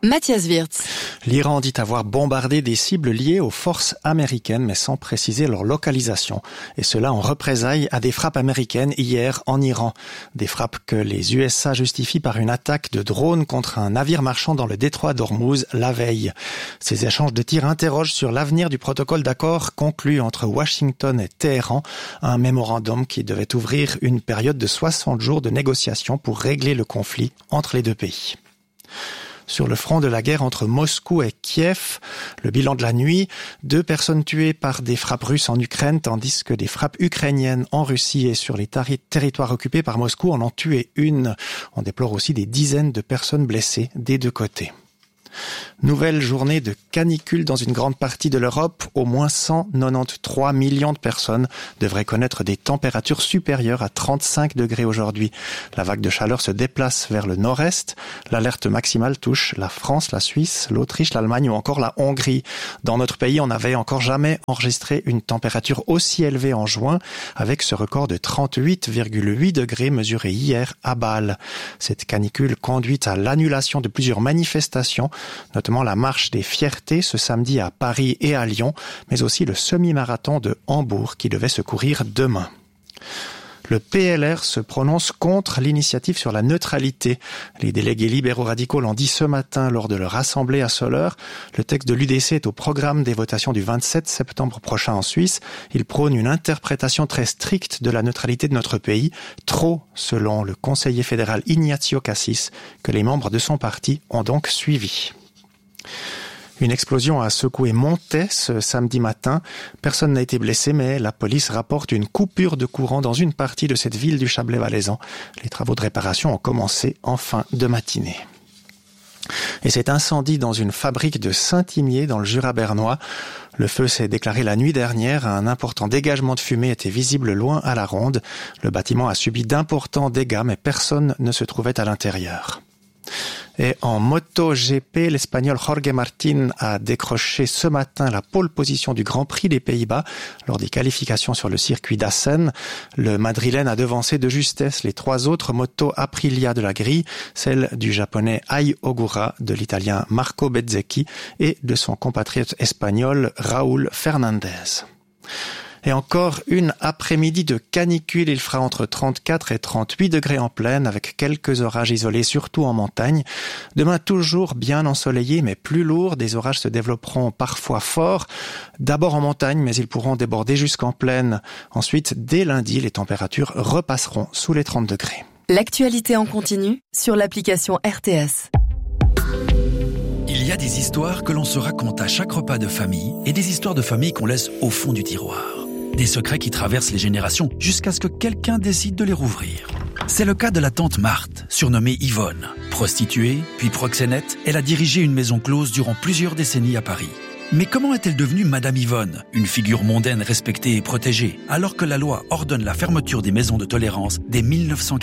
Mathias Wirtz. L'Iran dit avoir bombardé des cibles liées aux forces américaines, mais sans préciser leur localisation. Et cela en représailles à des frappes américaines hier en Iran. Des frappes que les USA justifient par une attaque de drone contre un navire marchand dans le détroit d'Ormuz la veille. Ces échanges de tirs interrogent sur l'avenir du protocole d'accord conclu entre Washington et Téhéran, un mémorandum qui devait ouvrir une période de 60 jours de négociations pour régler le conflit entre les deux pays. Sur le front de la guerre entre Moscou et Kiev, le bilan de la nuit, 2 personnes tuées par des frappes russes en Ukraine, tandis que des frappes ukrainiennes en Russie et sur les territoires occupés par Moscou en ont tué une. On déplore aussi des dizaines de personnes blessées des deux côtés. Nouvelle journée de canicule dans une grande partie de l'Europe. Au moins 193 millions de personnes devraient connaître des températures supérieures à 35 degrés aujourd'hui. La vague de chaleur se déplace vers le nord-est. L'alerte maximale touche la France, la Suisse, l'Autriche, l'Allemagne ou encore la Hongrie. Dans notre pays, on n'avait encore jamais enregistré une température aussi élevée en juin, avec ce record de 38,8 degrés mesuré hier à Bâle. Cette canicule conduit à l'annulation de plusieurs manifestations, notamment la marche des fiertés ce samedi à Paris et à Lyon, mais aussi le semi-marathon de Hambourg qui devait se courir demain. Le PLR se prononce contre l'initiative sur la neutralité. Les délégués libéraux-radicaux l'ont dit ce matin lors de leur assemblée à Soleure. Le texte de l'UDC est au programme des votations du 27 septembre prochain en Suisse. Il prône une interprétation très stricte de la neutralité de notre pays, trop selon le conseiller fédéral Ignacio Cassis, que les membres de son parti ont donc suivi. Une explosion a secoué Montaix ce samedi matin. Personne n'a été blessé, mais la police rapporte une coupure de courant dans une partie de cette ville du Chablais-Valaisan. Les travaux de réparation ont commencé en fin de matinée. Et cet incendie dans une fabrique de Saint-Imier dans le Jura bernois. Le feu s'est déclaré la nuit dernière. Un important dégagement de fumée était visible loin à la ronde. Le bâtiment a subi d'importants dégâts, mais personne ne se trouvait à l'intérieur. Et en MotoGP, l'Espagnol Jorge Martín a décroché ce matin la pole position du Grand Prix des Pays-Bas lors des qualifications sur le circuit d'Assen. Le Madrilène a devancé de justesse les 3 autres motos Aprilia de la grille, celle du japonais Ai Ogura, de l'italien Marco Bezzecchi et de son compatriote espagnol Raúl Fernández. Et encore une après-midi de canicule, il fera entre 34 et 38 degrés en plaine avec quelques orages isolés, surtout en montagne. Demain, toujours bien ensoleillé, mais plus lourd. Des orages se développeront parfois forts, d'abord en montagne, mais ils pourront déborder jusqu'en plaine. Ensuite, dès lundi, les températures repasseront sous les 30 degrés. L'actualité en continu sur l'application RTS. Il y a des histoires que l'on se raconte à chaque repas de famille et des histoires de famille qu'on laisse au fond du tiroir. Des secrets qui traversent les générations jusqu'à ce que quelqu'un décide de les rouvrir. C'est le cas de la tante Marthe, surnommée Yvonne. Prostituée, puis proxénète, elle a dirigé une maison close durant plusieurs décennies à Paris. Mais comment est-elle devenue Madame Yvonne, une figure mondaine respectée et protégée, alors que la loi ordonne la fermeture des maisons de tolérance dès 1946 ?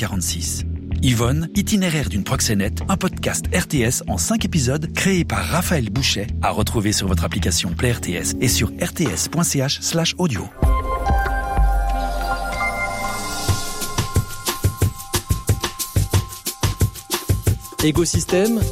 Yvonne, itinéraire d'une proxénète, un podcast RTS en 5 épisodes créé par Raphaël Bouchet, à retrouver sur votre application Play RTS et sur rts.ch/audio. Écosystème.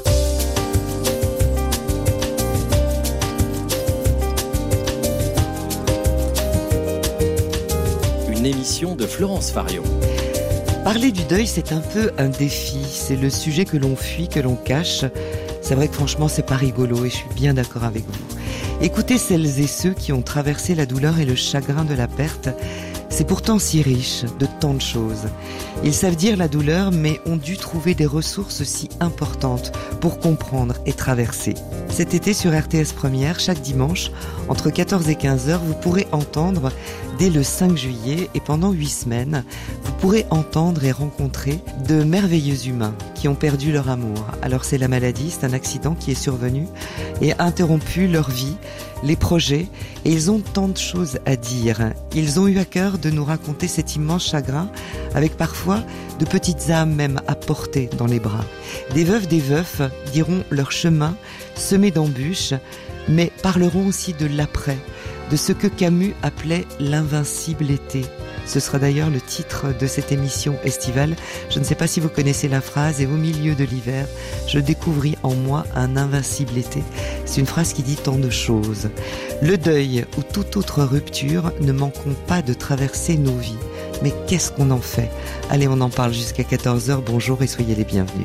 Une émission de Florence Farion. Parler du deuil, c'est un peu un défi. C'est le sujet que l'on fuit, que l'on cache. C'est vrai que franchement, c'est pas rigolo et je suis bien d'accord avec vous. Écoutez celles et ceux qui ont traversé la douleur et le chagrin de la perte. C'est pourtant si riche de tant de choses. Ils savent dire la douleur, mais ont dû trouver des ressources si importantes pour comprendre et traverser. Cet été sur RTS Première, chaque dimanche, entre 14 et 15h, vous pourrez entendre, dès le 5 juillet et pendant 8 semaines, vous pourrez entendre et rencontrer de merveilleux humains qui ont perdu leur amour. Alors c'est la maladie, c'est un accident qui est survenu et a interrompu leur vie, les projets, et ils ont tant de choses à dire. Ils ont eu à cœur de nous raconter cet immense chagrin, avec parfois de petites âmes même à porter dans les bras. Des veuves, des veufs diront leur chemin semé d'embûches, mais parleront aussi de l'après, de ce que Camus appelait l'invincible été. Ce sera d'ailleurs le titre de cette émission estivale. Je ne sais pas si vous connaissez la phrase « Et au milieu de l'hiver, je découvris en moi un invincible été ». C'est une phrase qui dit tant de choses. Le deuil ou toute autre rupture ne manqueront pas de traverser nos vies. Mais qu'est-ce qu'on en fait ? Allez, on en parle jusqu'à 14h. Bonjour et soyez les bienvenus.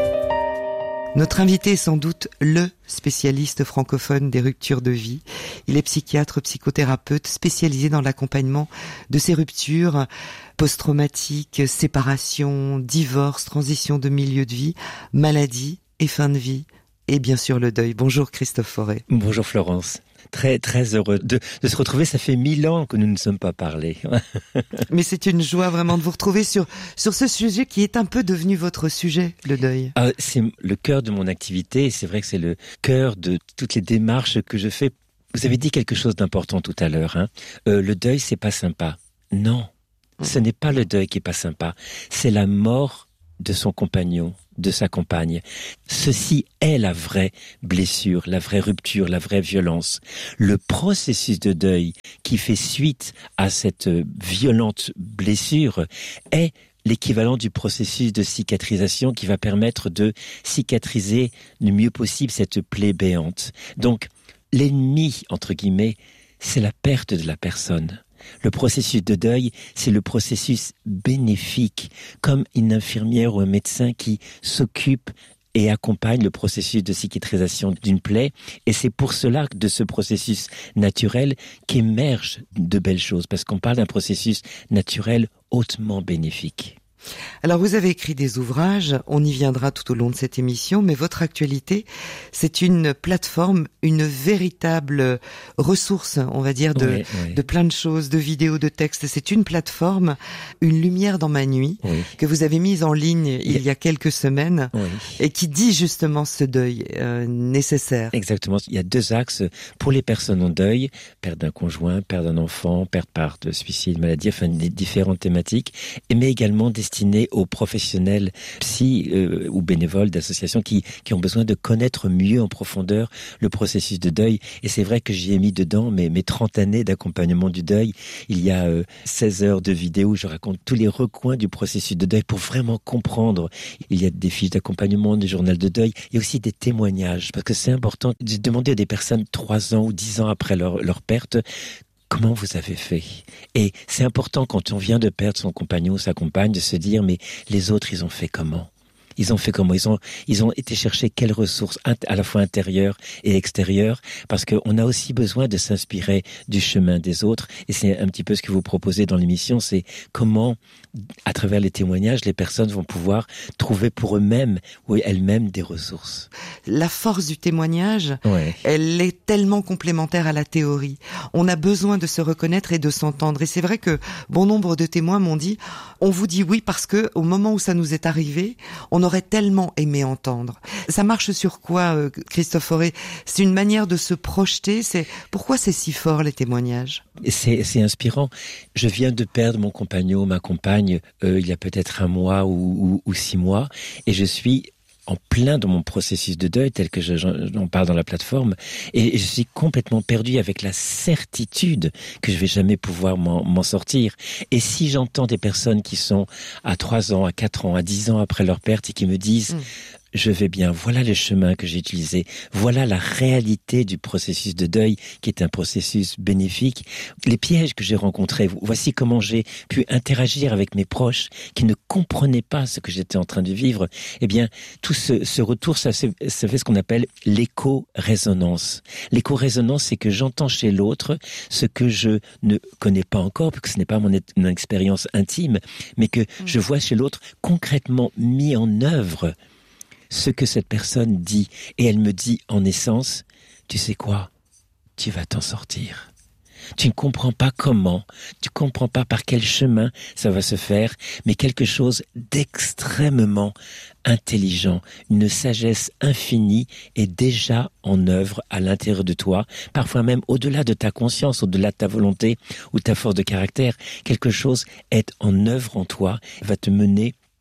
Notre invité est sans doute le spécialiste francophone des ruptures de vie. Il est psychiatre, psychothérapeute, spécialisé dans l'accompagnement de ces ruptures post-traumatiques, séparation, divorce, transition de milieu de vie, maladie et fin de vie, et bien sûr le deuil. Bonjour Christophe Fauré. Bonjour Florence. Très très heureux de se retrouver. Ça fait 1000 ans que nous ne sommes pas parlé. Mais c'est une joie vraiment de vous retrouver sur ce sujet qui est un peu devenu votre sujet, le deuil. C'est le cœur de mon activité et c'est vrai que c'est le cœur de toutes les démarches que je fais. Vous avez dit quelque chose d'important tout à l'heure. Le deuil, c'est pas sympa. Non, ce n'est pas le deuil qui est pas sympa. C'est la mort de son compagnon, de sa compagne. Ceci est la vraie blessure, la vraie rupture, la vraie violence. Le processus de deuil qui fait suite à cette violente blessure est l'équivalent du processus de cicatrisation qui va permettre de cicatriser le mieux possible cette plaie béante. Donc, l'ennemi, entre guillemets, c'est la perte de la personne. Le processus de deuil, c'est le processus bénéfique, comme une infirmière ou un médecin qui s'occupe et accompagne le processus de cicatrisation d'une plaie. Et c'est pour cela, de ce processus naturel, qu'émergent de belles choses, parce qu'on parle d'un processus naturel hautement bénéfique. Alors vous avez écrit des ouvrages, on y viendra tout au long de cette émission, mais votre actualité, c'est une plateforme, une véritable ressource, on va dire, de plein de choses, de vidéos, de textes. C'est une plateforme, une lumière dans ma nuit, que vous avez mise en ligne il y a quelques semaines, et qui dit justement ce deuil nécessaire. Exactement, il y a 2 axes pour les personnes en deuil, perte d'un conjoint, perte d'un enfant, perte par de suicide, maladie, enfin des différentes thématiques, mais également destinées aux professionnels psy ou bénévoles d'associations qui ont besoin de connaître mieux en profondeur le processus de deuil. Et c'est vrai que j'y ai mis dedans mes 30 années d'accompagnement du deuil. Il y a 16 heures de vidéos où je raconte tous les recoins du processus de deuil pour vraiment comprendre. Il y a des fiches d'accompagnement, des journaux de deuil. Il y a aussi des témoignages parce que c'est important de demander à des personnes 3 ans ou 10 ans après leur perte comment vous avez fait? Et c'est important quand on vient de perdre son compagnon ou sa compagne de se dire mais les autres ils ont fait comment? Ils ont fait comment? Ils ont été chercher quelles ressources à la fois intérieures et extérieures, parce qu'on a aussi besoin de s'inspirer du chemin des autres. Et c'est un petit peu ce que vous proposez dans l'émission, c'est comment, à travers les témoignages, les personnes vont pouvoir trouver pour eux-mêmes ou elles-mêmes des ressources. La force du témoignage, elle est tellement complémentaire à la théorie. On a besoin de se reconnaître et de s'entendre. Et c'est vrai que bon nombre de témoins m'ont dit, on vous dit oui parce que au moment où ça nous est arrivé, on aurait tellement aimé entendre. Ça marche sur quoi, Christophe Fauré? C'est une manière de se projeter. Pourquoi c'est si fort, les témoignages? C'est inspirant. Je viens de perdre mon compagnon, ma compagne, il y a peut-être 1 mois ou 6 mois, et je suis en plein dans mon processus de deuil tel que j'en parle dans la plateforme, et je suis complètement perdu avec la certitude que je vais jamais pouvoir m'en sortir. Et si j'entends des personnes qui sont à 3 ans, à 4 ans, à 10 ans après leur perte et qui me disent je vais bien, voilà le chemin que j'ai utilisé, voilà la réalité du processus de deuil qui est un processus bénéfique, les pièges que j'ai rencontrés, voici comment j'ai pu interagir avec mes proches qui ne comprenaient pas ce que j'étais en train de vivre. Eh bien, tout ce retour, ça fait ce qu'on appelle l'écho-résonance. L'écho-résonance, c'est que j'entends chez l'autre ce que je ne connais pas encore, parce que ce n'est pas mon expérience intime, mais que je vois chez l'autre concrètement mis en œuvre ce que cette personne dit. Et elle me dit en essence, tu sais quoi, tu vas t'en sortir. Tu ne comprends pas comment, tu ne comprends pas par quel chemin ça va se faire, mais quelque chose d'extrêmement intelligent, une sagesse infinie est déjà en œuvre à l'intérieur de toi, parfois même au-delà de ta conscience, au-delà de ta volonté ou ta force de caractère. Quelque chose est en œuvre en toi, va te mener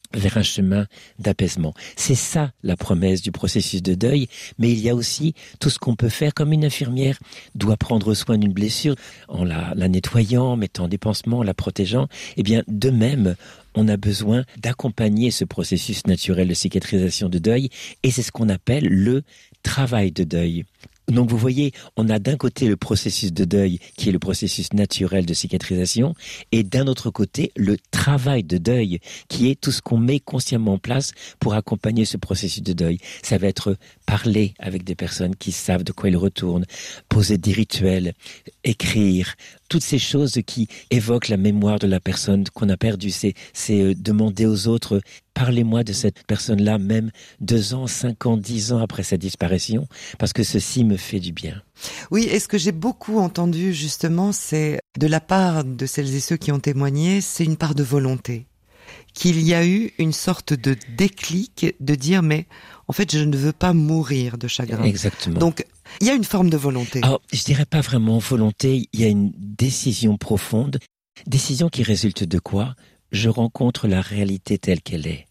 vers un chemin d'apaisement. C'est ça la promesse du processus de deuil, mais il y a aussi tout ce qu'on peut faire comme une infirmière doit prendre soin d'une blessure en la nettoyant, mettant des pansements, en la protégeant. Eh bien, de même, on a besoin d'accompagner ce processus naturel de cicatrisation de deuil et c'est ce qu'on appelle le travail de deuil. Donc vous voyez, on a d'un côté le processus de deuil qui est le processus naturel de cicatrisation et d'un autre côté le travail de deuil qui est tout ce qu'on met consciemment en place pour accompagner ce processus de deuil. Ça va être parler avec des personnes qui savent de quoi ils retournent, poser des rituels, écrire, toutes ces choses qui évoquent la mémoire de la personne qu'on a perdue. C'est demander aux autres, parlez-moi de cette personne-là, même 2 ans, 5 ans, 10 ans après sa disparition, parce que ceci me fait du bien. Oui, et ce que j'ai beaucoup entendu justement, c'est de la part de celles et ceux qui ont témoigné, c'est une part de volonté. Qu'il y a eu une sorte de déclic de dire mais en fait je ne veux pas mourir de chagrin. Exactement. Donc il y a une forme de volonté. Alors je dirais pas vraiment volonté, il y a une décision profonde. Décision qui résulte de quoi ? Je rencontre la réalité telle qu'elle est.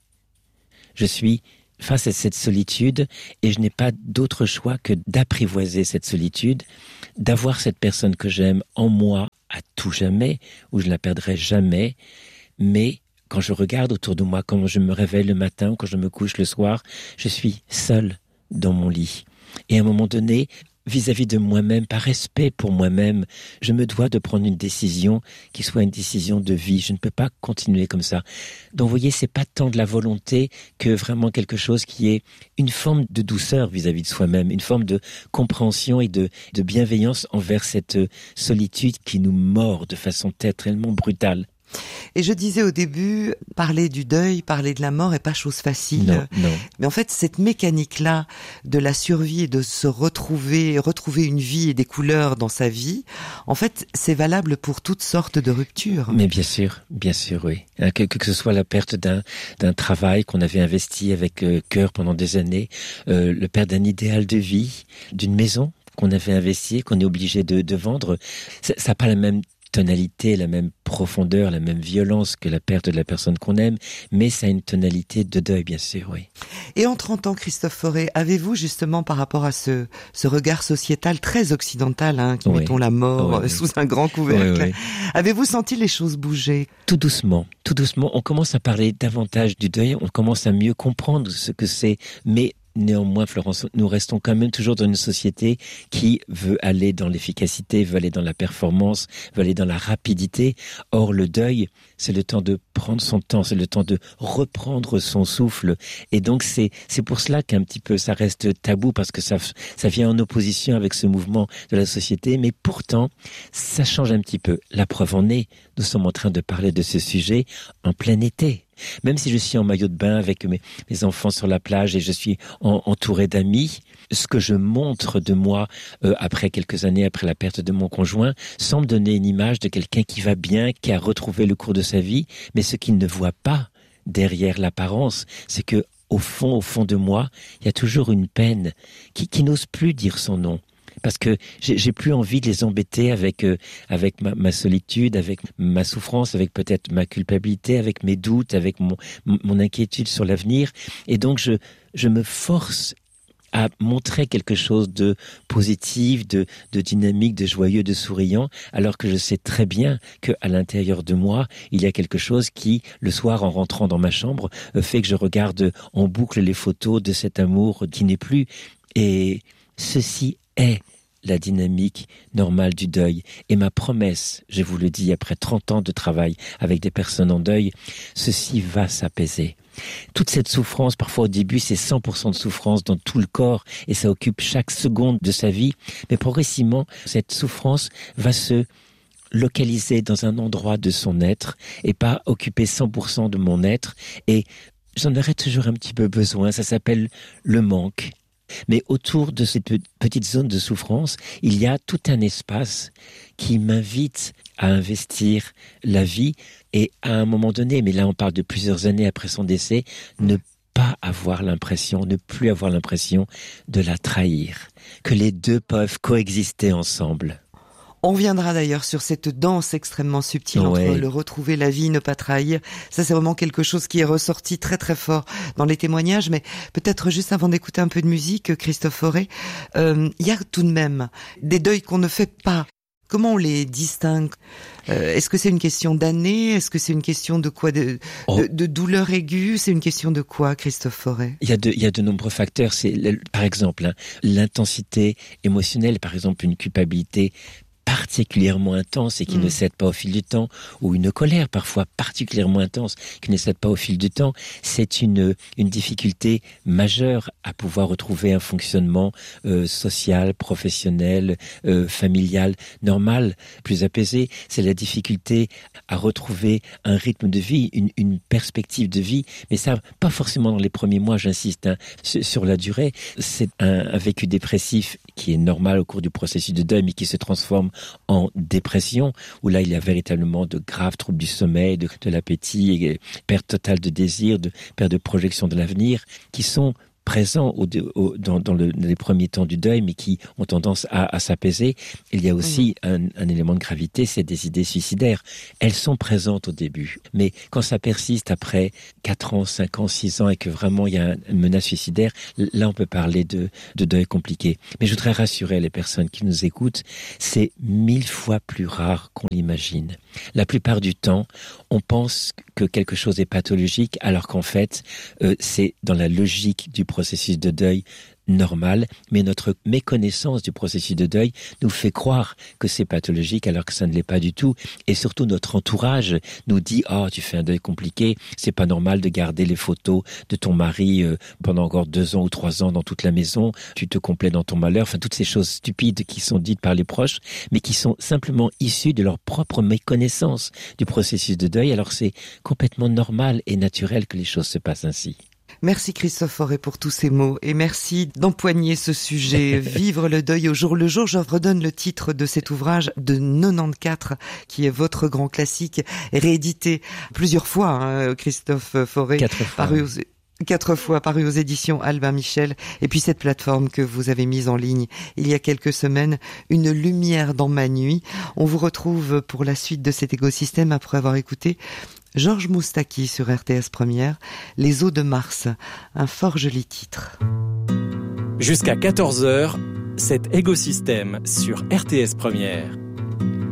Je suis face à cette solitude et je n'ai pas d'autre choix que d'apprivoiser cette solitude, d'avoir cette personne que j'aime en moi à tout jamais, où je ne la perdrai jamais, mais quand je regarde autour de moi, quand je me réveille le matin, quand je me couche le soir, je suis seul dans mon lit. Et à un moment donné, vis-à-vis de moi-même, par respect pour moi-même, je me dois de prendre une décision qui soit une décision de vie. Je ne peux pas continuer comme ça. Donc vous voyez, c'est pas tant de la volonté que vraiment quelque chose qui est une forme de douceur vis-à-vis de soi-même, une forme de compréhension et de bienveillance envers cette solitude qui nous mord de façon tellement brutale. Et je disais au début, parler du deuil, parler de la mort est pas chose facile. Non. Mais en fait, cette mécanique-là de la survie et de se retrouver une vie et des couleurs dans sa vie, en fait, c'est valable pour toutes sortes de ruptures. Mais bien sûr, oui. Que ce soit la perte d'un travail qu'on avait investi avec cœur pendant des années, le perte d'un idéal de vie, d'une maison qu'on avait investi, qu'on est obligé de vendre, ça n'a pas la même tonalité, la même profondeur, la même violence que la perte de la personne qu'on aime, mais ça a une tonalité de deuil, bien sûr, oui. Et en 30 ans, Christophe Fauré, avez-vous justement, par rapport à ce regard sociétal très occidental, qui mettons la mort sous un grand couvercle, avez-vous senti les choses bouger ? Tout doucement, on commence à parler davantage du deuil, on commence à mieux comprendre ce que c'est, mais néanmoins, Florence, nous restons quand même toujours dans une société qui veut aller dans l'efficacité, veut aller dans la performance, veut aller dans la rapidité. Or, le deuil, c'est le temps de prendre son temps, c'est le temps de reprendre son souffle. Et donc, c'est pour cela qu'un petit peu ça reste tabou, parce que ça vient en opposition avec ce mouvement de la société. Mais pourtant, ça change un petit peu. La preuve en est, nous sommes en train de parler de ce sujet en plein été. Même si je suis en maillot de bain avec mes enfants sur la plage et je suis entouré d'amis, ce que je montre de moi après quelques années, après la perte de mon conjoint, semble donner une image de quelqu'un qui va bien, qui a retrouvé le cours de sa vie, mais ce qu'il ne voit pas derrière l'apparence, c'est que au fond de moi, il y a toujours une peine qui n'ose plus dire son nom. Parce que j'ai plus envie de les embêter avec ma solitude, avec ma souffrance, avec peut-être ma culpabilité, avec mes doutes, avec mon inquiétude sur l'avenir. Et donc je me force à montrer quelque chose de positif, de dynamique, de joyeux, de souriant, alors que je sais très bien que à l'intérieur de moi, il y a quelque chose qui, le soir en rentrant dans ma chambre, fait que je regarde en boucle les photos de cet amour qui n'est plus. Et ceci est la dynamique normale du deuil. Et ma promesse, je vous le dis, après 30 ans de travail avec des personnes en deuil, ceci va s'apaiser. Toute cette souffrance, parfois au début, c'est 100% de souffrance dans tout le corps et ça occupe chaque seconde de sa vie. Mais progressivement, cette souffrance va se localiser dans un endroit de son être et pas occuper 100% de mon être. Et j'en aurai toujours un petit peu besoin. Ça s'appelle le manque. Mais autour de cette petite zone de souffrance, il y a tout un espace qui m'invite à investir la vie et à un moment donné, mais là on parle de plusieurs années après son décès, ne plus avoir l'impression de la trahir, que les deux peuvent coexister ensemble. On reviendra d'ailleurs sur cette danse extrêmement subtile entre le retrouver, la vie, ne pas trahir. Ça, c'est vraiment quelque chose qui est ressorti très très fort dans les témoignages. Mais peut-être juste avant d'écouter un peu de musique, Christophe Fauré, il y a tout de même des deuils qu'on ne fait pas. Comment on les distingue ? Est-ce que c'est une question d'année ? Est-ce que c'est une question de quoi ? De douleur aiguë ? C'est une question de quoi, Christophe Fauré ? Il y a de nombreux facteurs. C'est, par exemple, l'intensité émotionnelle, par exemple une culpabilité particulièrement intense et qui ne cède pas au fil du temps, ou une colère parfois particulièrement intense qui ne cède pas au fil du temps, c'est une difficulté majeure à pouvoir retrouver un fonctionnement social, professionnel, familial, normal, plus apaisé. C'est la difficulté à retrouver un rythme de vie, une perspective de vie, mais ça, pas forcément dans les premiers mois, j'insiste, sur la durée. C'est un vécu dépressif qui est normal au cours du processus de deuil, mais qui se transforme en dépression, où là il y a véritablement de graves troubles du sommeil, de l'appétit, et perte totale de désir, perte de projection de l'avenir, qui sont présents dans les premiers temps du deuil, mais qui ont tendance à s'apaiser. Il y a aussi un élément de gravité, c'est des idées suicidaires. Elles sont présentes au début, mais quand ça persiste après 4 ans, 5 ans, 6 ans, et que vraiment il y a une menace suicidaire, là on peut parler de deuil compliqué. Mais je voudrais rassurer les personnes qui nous écoutent, c'est 1000 fois plus rare qu'on l'imagine. La plupart du temps, on pense que quelque chose est pathologique, alors qu'en fait, c'est dans la logique du processus de deuil normal, mais notre méconnaissance du processus de deuil nous fait croire que c'est pathologique alors que ça ne l'est pas du tout. Et surtout, notre entourage nous dit « Oh, tu fais un deuil compliqué, c'est pas normal de garder les photos de ton mari pendant encore 2 ans ou 3 ans dans toute la maison, tu te complais dans ton malheur ». Enfin, toutes ces choses stupides qui sont dites par les proches, mais qui sont simplement issues de leur propre méconnaissance du processus de deuil. Alors c'est complètement normal et naturel que les choses se passent ainsi. Merci Christophe Fauré pour tous ces mots et merci d'empoigner ce sujet, vivre le deuil au jour le jour. Je redonne le titre de cet ouvrage de 94 qui est votre grand classique, réédité plusieurs fois, Christophe Fauré. 4 fois paru aux éditions Albin Michel, et puis cette plateforme que vous avez mise en ligne il y a quelques semaines, Une lumière dans ma nuit. On vous retrouve pour la suite de cet écosystème après avoir écouté Georges Moustaki sur RTS Première, Les eaux de Mars, un fort joli titre. Jusqu'à 14h, cet écosystème sur RTS Première.